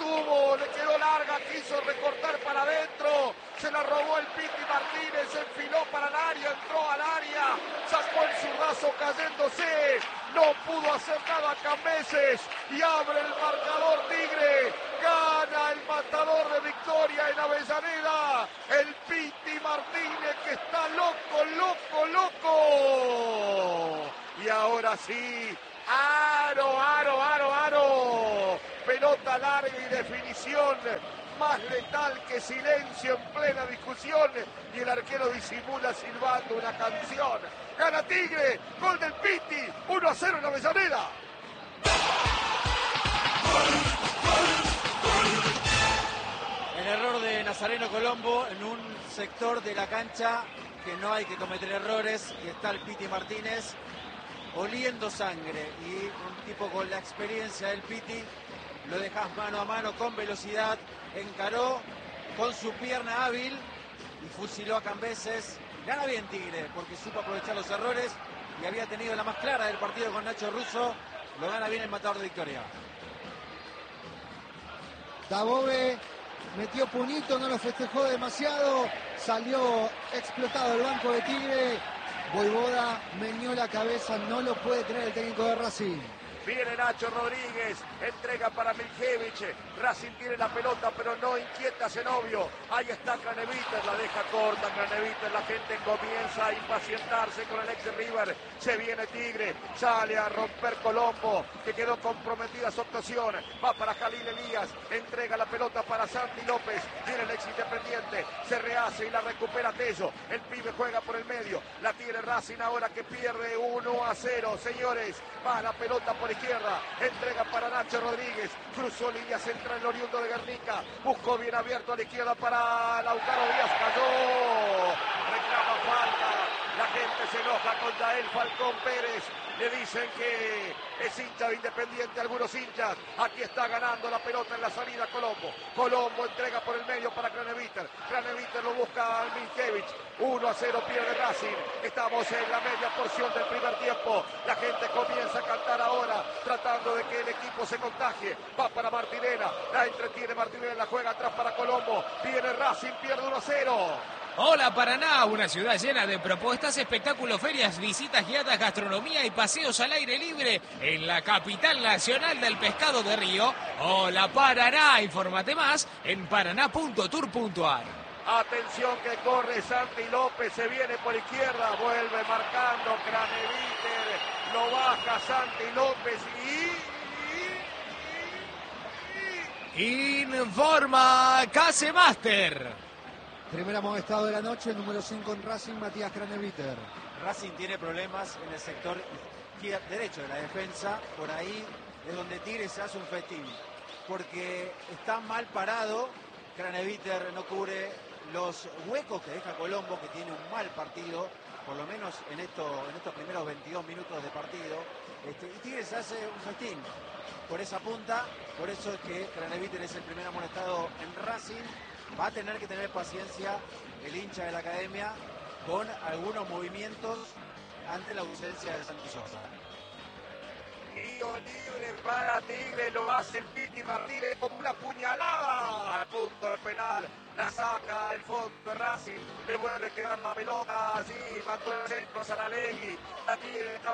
tuvo, le quedó larga, quiso recortar para adentro, se la robó el Piti Martínez, se enfiló para el área, entró al área, sacó el zurdazo cayéndose, no pudo hacer nada Cambeses y abre el marcador Tigre, gana el matador de Victoria en Avellaneda, el Piti Martínez que está loco, loco, loco. Y ahora sí, aro, pelota larga y definición, más letal que silencio en plena discusión, y el arquero disimula silbando una canción. Gana Tigre, gol del Piti, 1-0 en Avellaneda. El error de Nazareno Colombo en un sector de la cancha que no hay que cometer errores, y está el Piti Martínez oliendo sangre, y un tipo con la experiencia del Piti lo dejas mano a mano con velocidad, encaró con su pierna hábil y fusiló a Cambeses. Gana bien Tigre porque supo aprovechar los errores y había tenido la más clara del partido con Nacho Russo. Lo gana bien el matador de Victoria. Dabove metió puñito, no lo festejó demasiado, salió explotado el banco de Tigre. Voivoda meneó la cabeza, no lo puede tener el técnico de Racing. Viene Nacho Rodríguez, entrega para Miljevich, Racing tiene la pelota pero no inquieta a Zenobio, ahí está Craneviter, la deja corta Craneviter, la gente comienza a impacientarse con el ex River, se viene Tigre, sale a romper Colombo, que quedó comprometida su actuación, va para Jalil Elías, entrega la pelota para Santi López, viene el ex Independiente, se rehace y la recupera Tello, el pibe juega por el medio, la tiene Racing ahora que pierde 1-0, señores, va la pelota por izquierda, entrega para Nacho Rodríguez, cruzó línea central el oriundo de Guernica, buscó bien abierto a la izquierda para Lautaro Díaz, cayó, reclama falta, la gente se enoja con Yael Falcón Pérez, le dicen que es hincha de Independiente, algunos hinchas, aquí está ganando la pelota en la salida Colombo, Colombo entrega por el medio para Craneviter, Craneviter lo busca al Miljevich, 1-0 pierde Racing, estamos en la media porción del primer tiempo, la gente comienza a cantar ahora, tratando de que el equipo se contagie, va para Martinena, la entretiene Martinena, la juega atrás para Colombo, viene Racing, pierde 1-0. Hola Paraná, una ciudad llena de propuestas, espectáculos, ferias, visitas guiadas, gastronomía y paseos al aire libre en la capital nacional del pescado de Río. Hola Paraná, infórmate más en paraná.tour.ar. Atención que corre Santi López, se viene por izquierda, vuelve marcando Craneviter, lo baja Santi López Informa Casemaster. Primer amonestado de la noche, número 5 en Racing, Matías Craneviter. Racing tiene problemas en el sector derecho de la defensa, por ahí es donde Tigre se hace un festín, porque está mal parado, Craneviter no cubre los huecos que deja Colombo, que tiene un mal partido, por lo menos en estos primeros 22 minutos de partido, y Tigre se hace un festín por esa punta, por eso es que Craneviter es el primer amonestado en Racing. Va a tener que tener paciencia el hincha de la academia con algunos movimientos ante la ausencia de Santi Sosa. Tiro libre para Tigre, lo hace el Piti Martínez con una puñalada al punto del penal, la saca al fondo de Racing, le vuelve a quedar la pelota, así mandó el centro Saralegui, la Tigre